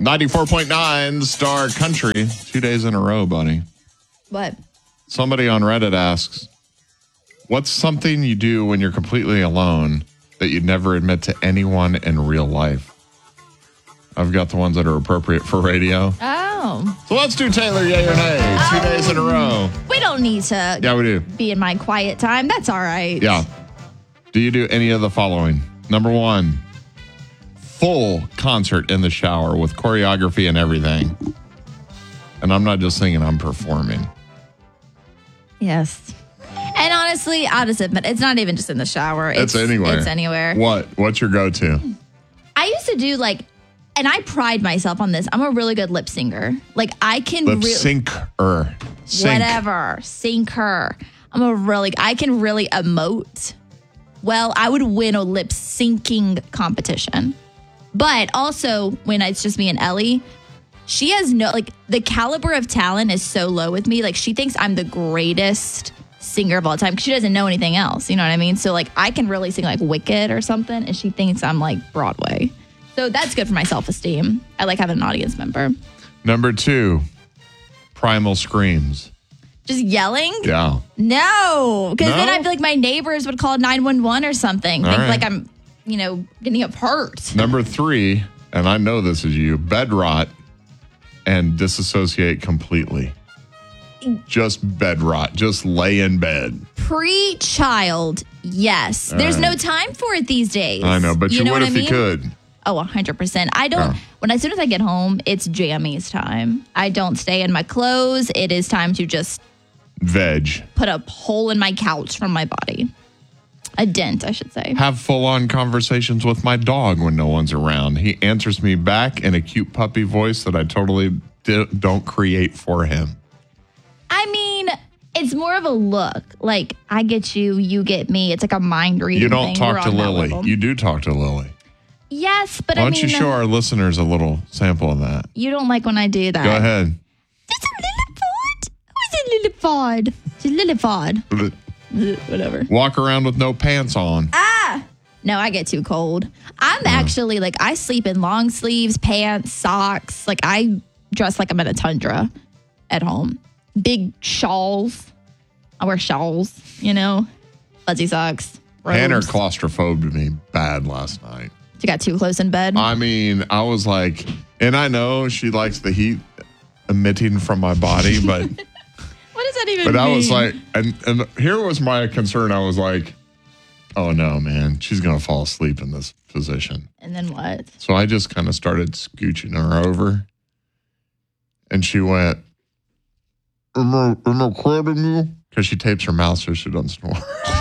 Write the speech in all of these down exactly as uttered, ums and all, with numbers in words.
ninety-four point nine Star Country. Two days in a row, buddy. What? Somebody on Reddit asks, what's something you do when you're completely alone that you'd never admit to anyone in real life? I've got the ones that are appropriate for radio. Oh. So let's do Taylor, yay or nay. Two Oh. days in a row. We don't need to Yeah, we do. be in my quiet time. That's all right. Yeah. Do you do any of the following? Number one, full concert in the shower with choreography and everything. And I'm not just singing, I'm performing. Yes. And honestly, I'll just admit, it's not even just in the shower. It's, it's anywhere. It's anywhere. What? What's your go-to? I used to do like, and I pride myself on this. I'm a really good lip singer. Like I can Lip really syncer. Sync. whatever sinker. I'm a really I can really emote. Well, I would win a lip syncing competition. But also when it's just me and Ellie, she has no like the caliber of talent is so low with me. Like she thinks I'm the greatest singer of all time because she doesn't know anything else. You know what I mean? So like I can really sing like Wicked or something, and she thinks I'm like Broadway. So that's good for my self-esteem. I like having an audience member. Number two, primal screams. Just yelling? Yeah. No, because No? then I feel like my neighbors would call nine one one or something. All Think right. like I'm, you know, getting up hurt. Number three, and I know this is you, bed rot and disassociate completely. Just bed rot. Just lay in bed. Pre-child, yes. All There's right. no time for it these days. I know, but you, know would what if I you mean? could. Oh, one hundred percent. I don't, Oh. when as soon as I get home, it's jammies time. I don't stay in my clothes. It is time to just Veg. put a hole in my couch from my body. A dent, I should say. Have full-on conversations with my dog when no one's around. He answers me back in a cute puppy voice that I totally di- don't create for him. I mean, it's more of a look. Like, I get you, you get me. It's like a mind reading You don't thing. talk We're to on that Lily. level. You do talk to Lily. Yes, but Why I don't mean, you show our listeners a little sample of that? you don't like when I do that. Go ahead. Just a Lilliput. Who's a Lilliput? She's Lilliput. Whatever. Walk around with no pants on. Ah! No, I get too cold. I'm actually like, I sleep in long sleeves, pants, socks. Like, I dress like I'm in a tundra at home. Big shawls. I wear shawls, you know, fuzzy socks. Robes. Hannah claustrophobed me bad last night. You got too close in bed. I mean, I was like, and I know she likes the heat emitting from my body, but what does that even but mean? I was like, and and here was my concern. I was like, oh no, man, she's gonna fall asleep in this position. And then what? So I just kind of started scooching her over, and she went, "Am I am I crowding you?" Because she tapes her mouth so she doesn't snore.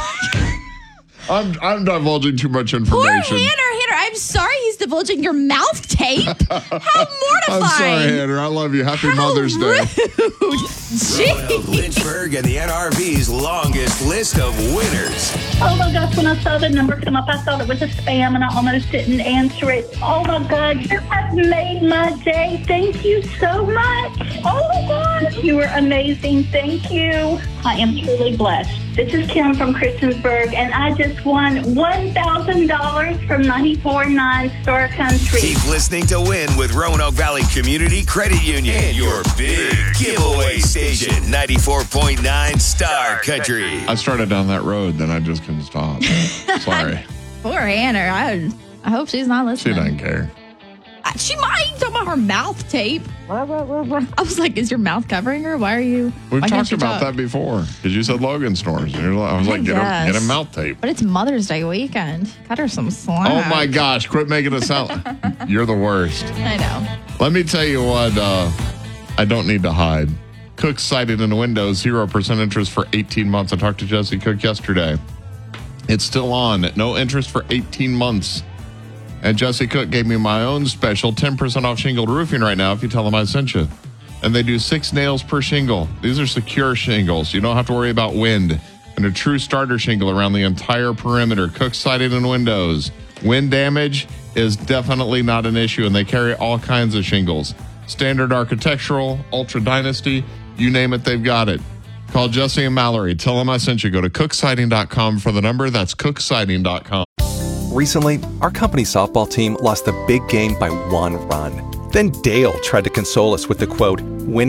I'm I'm divulging too much Poor information. Hannah, Hannah, I'm sorry he's divulging your mouth tape. How mortifying. I'm sorry, Hannah. I love you. Happy How Mother's Day. rude. Jeez. Lynchburg and the N R V's longest list of winners. Oh my gosh, when I saw the number come up, I thought it was a spam and I almost didn't answer it. Oh my God, you have made my day. Thank you so much. Oh my God, you were amazing. Thank you. I am truly blessed. This is Kim from Christiansburg, and I just won one thousand dollars from ninety-four point nine Star Country. Keep listening to win with Roanoke Valley Community Credit Union. And your big giveaway station, ninety-four point nine Star Country. I started down that road, then I just couldn't stop. Sorry. Poor Hannah. I, I hope she's not She listening. doesn't care. Uh, She might talk about her mouth tape. I was like, is your mouth covering her? Why are you? We've why can't talked you about talk? that before. Because you said Logan snores. And you're like, I was I like, get him, guess. get him mouth tape. But it's Mother's Day weekend. Cut her some slack. Oh my gosh, quit making it sound. You're the worst. I know. Let me tell you what uh, I don't need to hide. Cook's Siding and Windows, zero percent interest for eighteen months. I talked to Jesse Cook yesterday. It's still on. No interest for eighteen months. And Jesse Cook gave me my own special ten percent off shingled roofing right now if you tell them I sent you. And they do six nails per shingle. These are secure shingles. You don't have to worry about wind. And a true starter shingle around the entire perimeter. Cook Siding and Windows. Wind damage is definitely not an issue, and they carry all kinds of shingles. Standard architectural, Ultra Dynasty, you name it, they've got it. Call Jesse and Mallory. Tell them I sent you. Go to cook siding dot com for the number. That's cook siding dot com. Recently, our company softball team lost a big game by one run. Then Dale tried to console us with the quote, "Winning